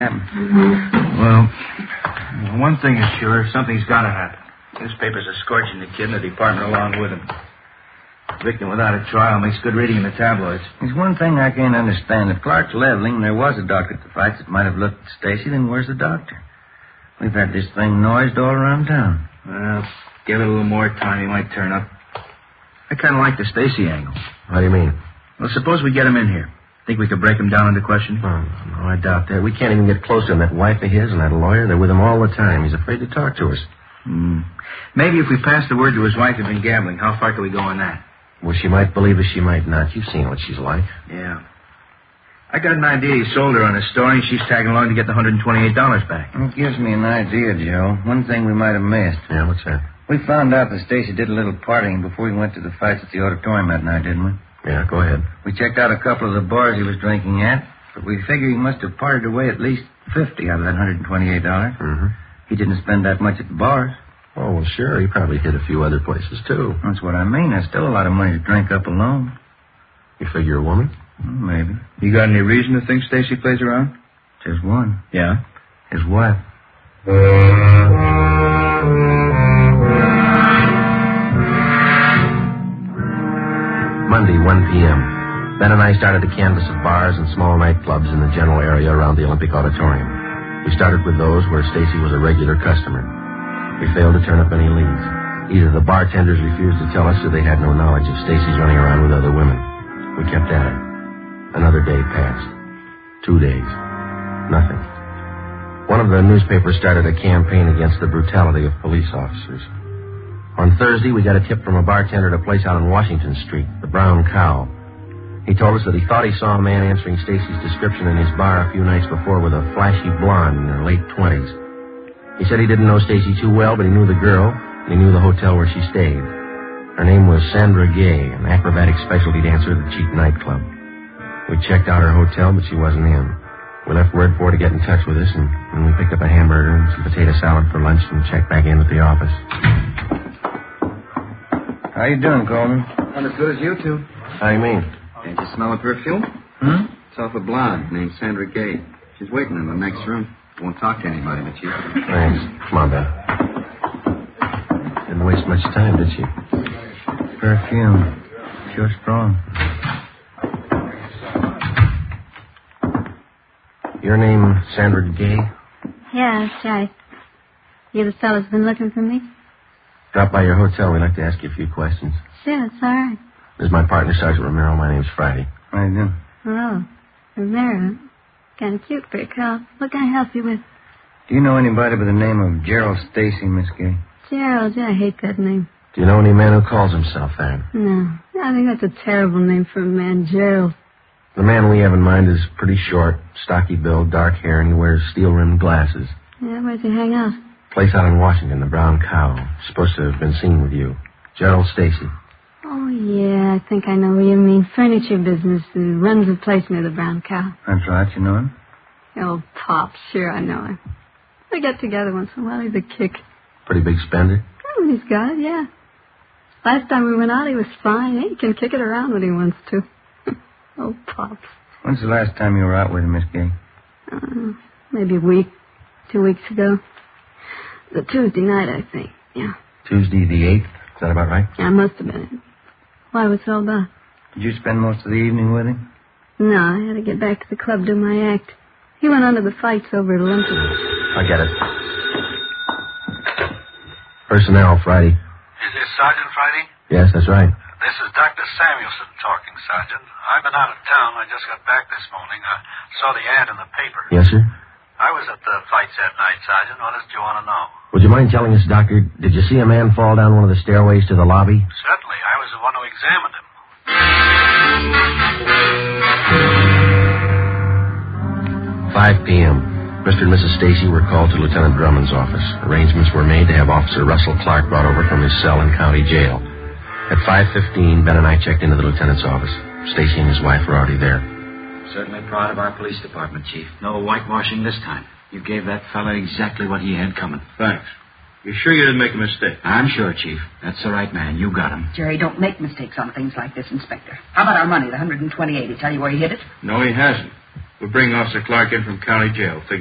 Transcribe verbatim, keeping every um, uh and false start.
Well, one thing is sure, something's got to happen. Newspapers are scorching the kid and the department along with him. Victim without a trial makes good reading in the tabloids. There's one thing I can't understand. If Clark's leveling and there was a doctor at the fights that might have looked at Stacy, then where's the doctor? We've had this thing noised all around town. Well, give it a little more time, he might turn up. I kind of like the Stacy angle. What do you mean? Well, suppose we get him in here. Think we could break him down into questioning? Oh, no, I doubt that. We can't even get close to him. That wife of his and that lawyer, they're with him all the time. He's afraid to talk to us. Hmm. Maybe if we pass the word to his wife he'd been gambling, how far can we go on that? Well, she might believe us, she might not. You've seen what she's like. Yeah. I got an idea he sold her on a story, and she's tagging along to get the one hundred twenty-eight dollars back. It gives me an idea, Joe. One thing we might have missed. Yeah, what's that? We found out that Stacy did a little partying before he went to the fights at the auditorium that night, didn't we? Yeah, go ahead. We checked out a couple of the bars he was drinking at, but we figure he must have partied away at least fifty out of that one hundred twenty-eight dollars. Mm-hmm. He didn't spend that much at the bars. Oh, well, sure. He probably hit a few other places, too. That's what I mean. That's still a lot of money to drink up alone. You figure a woman? Well, maybe. You got any reason to think Stacy plays around? Just one. Yeah? His wife. Monday, one p.m. Ben and I started to canvass of bars and small nightclubs in the general area around the Olympic Auditorium. We started with those where Stacy was a regular customer. We failed to turn up any leads. Either the bartenders refused to tell us or they had no knowledge of Stacy's running around with other women. We kept at it. Another day passed. Two days. Nothing. One of the newspapers started a campaign against the brutality of police officers. On Thursday, we got a tip from a bartender at a place out on Washington Street, the Brown Cow. He told us that he thought he saw a man answering Stacy's description in his bar a few nights before with a flashy blonde in her late twenties. He said he didn't know Stacy too well, but he knew the girl, and he knew the hotel where she stayed. Her name was Sandra Gay, an acrobatic specialty dancer at the cheap nightclub. We checked out her hotel, but she wasn't in. We left word for her to get in touch with us, and, and we picked up a hamburger and some potato salad for lunch and checked back in at the office. How you doing, Coleman? Not as good as you two. How do you mean? Can't you smell a perfume? Hmm? It's off a blonde named Sandra Gay. She's waiting in the next room. Won't talk to anybody but you. Thanks. Come on, Ben. Didn't waste much time, did she? Perfume. Sure strong. Your name, Sandra Gay? Yeah, that's right. You the fellow's been looking for me? Drop by your hotel. We'd like to ask you a few questions. Sure, it's all right. This is my partner, Sergeant Romero. My name's Friday. How you doing? Oh, Romero. Kind of cute for a cop. What can I help you with? Do you know anybody by the name of Gerald Stacy, Miss Gay? Gerald, yeah, I hate that name. Do you know any man who calls himself that? No, I think that's a terrible name for a man, Gerald. The man we have in mind is pretty short, stocky build, dark hair, and he wears steel-rimmed glasses. Yeah, where's he hang out? Place out in Washington, the Brown Cow. Supposed to have been seen with you. Gerald Stacy. Oh, yeah, I think I know what you mean. Furniture business. He runs a place near the Brown Cow. That's right, you know him? Oh, Pop, sure, I know him. We get together once in a while. He's a kick. Pretty big spender? Oh, he's got it, yeah. Last time we went out, he was fine. He can kick it around when he wants to. Oh, Pops. When's the last time you were out with him, Miss Gay? Uh, maybe a week, two weeks ago. The Tuesday night, I think, yeah. Tuesday the eighth? Is that about right? Yeah, must have been. Why, what's it all about? Did you spend most of the evening with him? No, I had to get back to the club, do my act. He went on to the fights over at Olympic. I get it. Personnel, Friday. Is this Sergeant Friday? Yes, that's right. This is Doctor Samuelson talking, Sergeant. I've been out of town. I just got back this morning. I saw the ad in the paper. Yes, sir? I was at the fights that night, Sergeant. What else do you want to know? Would you mind telling us, Doctor, did you see a man fall down one of the stairways to the lobby? Certainly. I was the one who examined him. five p.m. Mister and Missus Stacy were called to Lieutenant Drummond's office. Arrangements were made to have Officer Russell Clark brought over from his cell in county jail. At five fifteen, Ben and I checked into the lieutenant's office. Stacy and his wife were already there. Certainly proud of our police department, Chief. No whitewashing this time. You gave that fella exactly what he had coming. Thanks. You sure you didn't make a mistake? I'm sure, Chief. That's the right man. You got him. Jerry, don't make mistakes on things like this, Inspector. How about our money, the one hundred twenty-eight? Did he tell you where he hid it? No, he hasn't. We'll bring Officer Clark in from county jail.